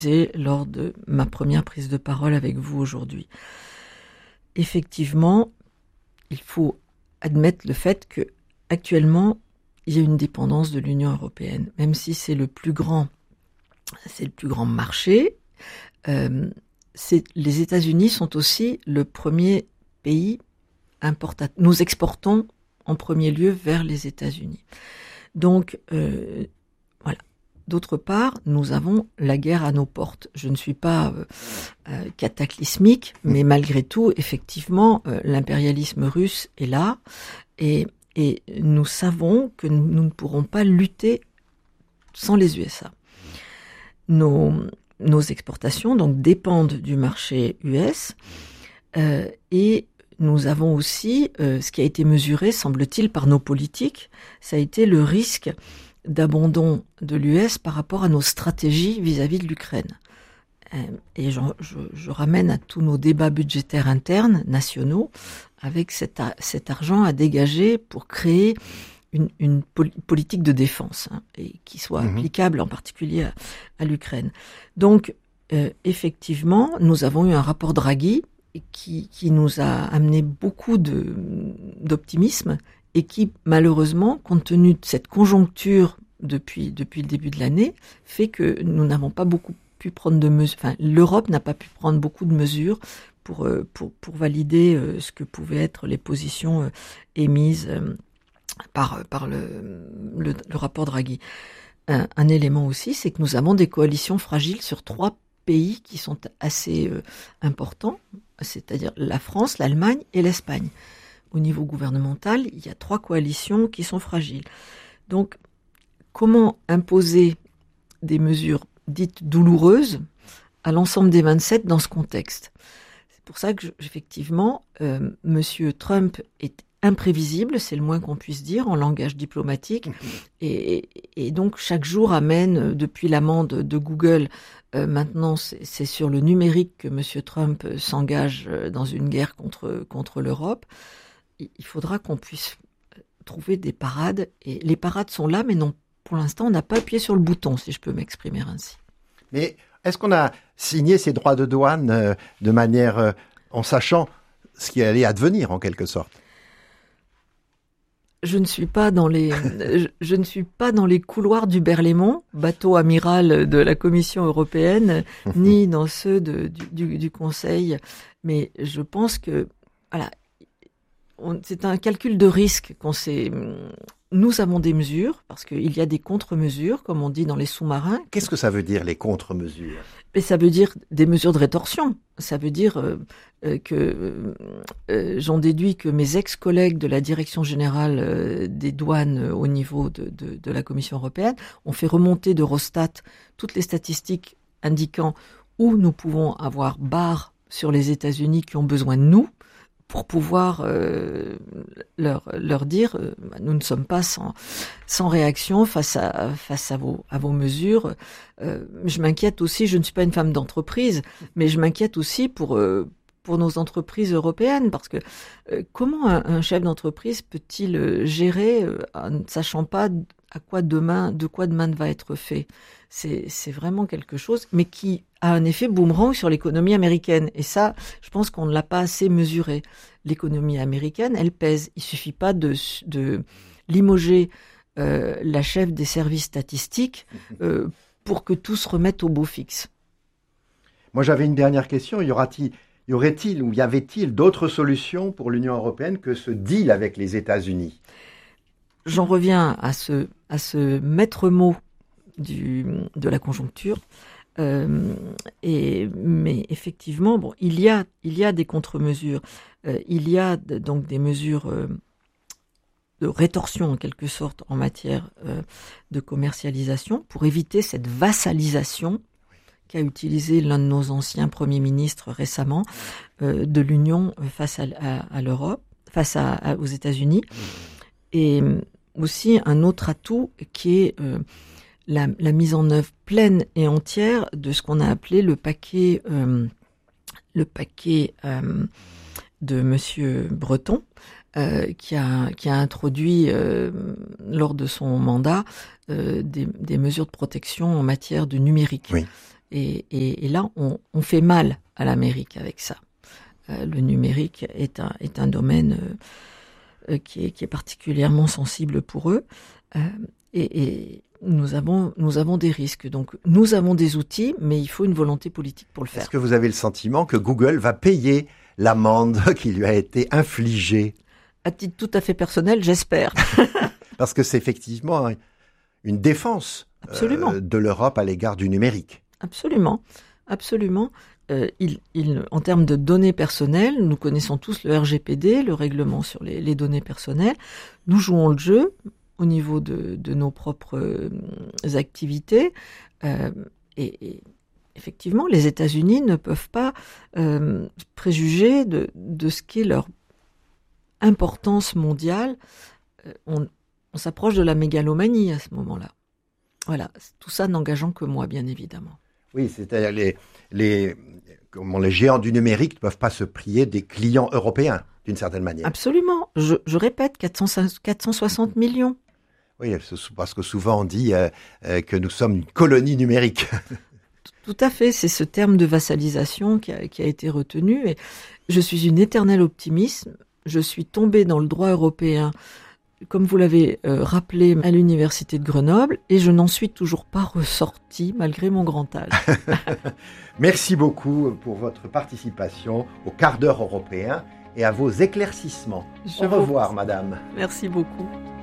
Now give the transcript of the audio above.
lors de ma première prise de parole avec vous aujourd'hui. Effectivement, il faut admettre le fait que actuellement, il y a une dépendance de l'Union européenne, même si c'est le plus grand marché. Les États-Unis sont aussi le premier pays importateur. Nous exportons en premier lieu vers les États-Unis. Donc, voilà. D'autre part, nous avons la guerre à nos portes. Je ne suis pas cataclysmique, mais malgré tout, effectivement, l'impérialisme russe est là, et nous savons que nous ne pourrons pas lutter sans les USA. Nos exportations donc dépendent du marché US, et nous avons aussi, ce qui a été mesuré, semble-t-il, par nos politiques, ça a été le risque d'abandon de l'US par rapport à nos stratégies vis-à-vis de l'Ukraine. Et je ramène à tous nos débats budgétaires internes, nationaux, avec cet argent à dégager pour créer une politique de défense, et qui soit applicable en particulier à l'Ukraine. Donc, effectivement, nous avons eu un rapport Draghi qui nous a amené beaucoup d'optimisme, et qui, malheureusement, compte tenu de cette conjoncture depuis le début de l'année, fait que nous n'avons pas beaucoup pu prendre de mesures, enfin, l'Europe n'a pas pu prendre beaucoup de mesures pour valider ce que pouvaient être les positions émises par le rapport Draghi. Un élément aussi, c'est que nous avons des coalitions fragiles sur 3 pays qui sont assez importants, c'est-à-dire la France, l'Allemagne et l'Espagne. Au niveau gouvernemental, il y a 3 coalitions qui sont fragiles. Donc, comment imposer des mesures dites douloureuses à l'ensemble des 27 dans ce contexte ? C'est pour ça que, effectivement, Monsieur Trump est imprévisible, c'est le moins qu'on puisse dire en langage diplomatique, et donc chaque jour amène, depuis l'amende de Google, maintenant c'est sur le numérique que Monsieur Trump s'engage dans une guerre contre l'Europe. Il faudra qu'on puisse trouver des parades, et les parades sont là, mais non, pour l'instant, on n'a pas appuyé sur le bouton, si je peux m'exprimer ainsi. Mais est-ce qu'on a signé ces droits de douane de manière, en sachant ce qui allait advenir, en quelque sorte ? Je ne suis pas dans les couloirs du Berlaymont, bateau amiral de la Commission européenne, ni dans ceux du Conseil, mais je pense que, voilà, c'est un calcul de risque qu'on sait. Nous avons des mesures, parce qu'il y a des contre-mesures, comme on dit dans les sous-marins. Qu'est-ce que ça veut dire, les contre-mesures ? Et ça veut dire des mesures de rétorsion. Ça veut dire que j'en déduis que mes ex-collègues de la Direction générale des douanes au niveau de la Commission européenne ont fait remonter d'Eurostat toutes les statistiques indiquant où nous pouvons avoir barre sur les États-Unis qui ont besoin de nous, pour pouvoir leur dire nous ne sommes pas sans réaction face à vos mesures. Je m'inquiète aussi, je ne suis pas une femme d'entreprise, mais je m'inquiète aussi pour nos entreprises européennes, parce que comment un chef d'entreprise peut-il gérer en ne sachant pas de quoi demain va être fait ? C'est vraiment quelque chose, mais qui a un effet boomerang sur l'économie américaine. Et ça, je pense qu'on ne l'a pas assez mesuré. L'économie américaine, elle pèse. Il suffit pas de limoger la chef des services statistiques pour que tout se remette au beau fixe. Moi, j'avais une dernière question. Y aurait-il ou y avait-il d'autres solutions pour l'Union européenne que ce deal avec les États-Unis ? J'en reviens à ce maître mot de la conjoncture. Mais effectivement, bon, il y a des contre-mesures. Il y a donc des mesures de rétorsion en quelque sorte en matière de commercialisation pour éviter cette vassalisation qu'a utilisé l'un de nos anciens premiers ministres récemment de l'Union face à l'Europe, face aux États-Unis. Et aussi un autre atout qui est la mise en œuvre pleine et entière de ce qu'on a appelé le paquet de Monsieur Breton, qui a introduit lors de son mandat des mesures de protection en matière de numérique. Oui. Et là, on fait mal à l'Amérique avec ça. Le numérique est un domaine qui est particulièrement sensible pour eux. Et nous avons des risques. Donc, nous avons des outils, mais il faut une volonté politique pour le faire. Est-ce que vous avez le sentiment que Google va payer l'amende qui lui a été infligée? À titre tout à fait personnel, j'espère. Parce que c'est effectivement une défense de l'Europe à l'égard du numérique. Absolument. En termes de données personnelles, nous connaissons tous le RGPD, le règlement sur les données personnelles. Nous jouons le jeu au niveau de nos propres activités. Et effectivement, les États-Unis ne peuvent pas préjuger de ce qu'est leur importance mondiale. On s'approche de la mégalomanie à ce moment-là. Voilà, tout ça n'engageant que moi, bien évidemment. Oui, c'est-à-dire les géants du numérique ne peuvent pas se prier des clients européens, d'une certaine manière. Absolument. Je répète, 460 millions. Oui, parce que souvent on dit que nous sommes une colonie numérique. Tout à fait, c'est ce terme de vassalisation qui a été retenu. Et je suis une éternelle optimiste. Je suis tombée dans le droit européen, comme vous l'avez rappelé, à l'université de Grenoble, et je n'en suis toujours pas ressortie, malgré mon grand âge. Merci beaucoup pour votre participation au quart d'heure européen et à vos éclaircissements. Au revoir, madame. Merci beaucoup.